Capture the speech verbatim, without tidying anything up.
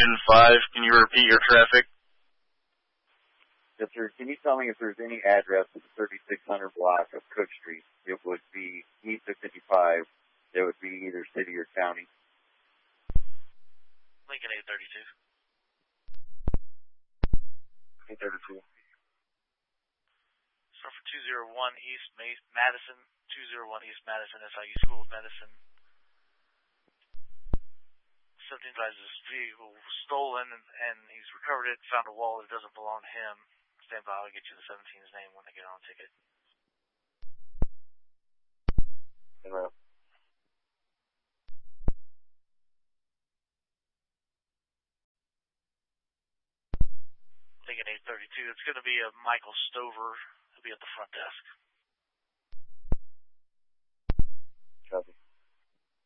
Lincoln five. Can you repeat your traffic? Yes, sir. Can you tell me if there's any address at the thirty-six hundred block of Cook Street? It would be East of fifty-five. It would be either city or county. Lincoln eight thirty-two. eight thirty-two. So for two oh one East Madison, two oh one East Madison, S I U School of Medicine. seventeen drives his vehicle was stolen, and, and he's recovered it, found a wallet that doesn't belong to him. Stand by, I'll get you the seventeen's name when they get on a ticket. Uh, Lincoln eight thirty-two. It's going to be a Michael Stover. He'll be at the front desk.